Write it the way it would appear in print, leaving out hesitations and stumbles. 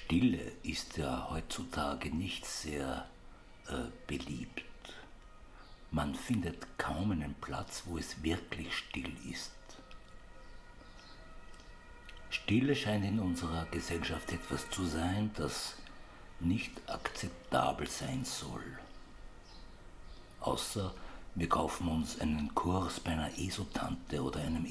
Stille ist ja heutzutage nicht sehr beliebt. Man findet kaum einen Platz, wo es wirklich still ist. Stille scheint in unserer Gesellschaft etwas zu sein, das nicht akzeptabel sein soll. Außer wir kaufen uns einen Kurs bei einer ESO-Tante oder einem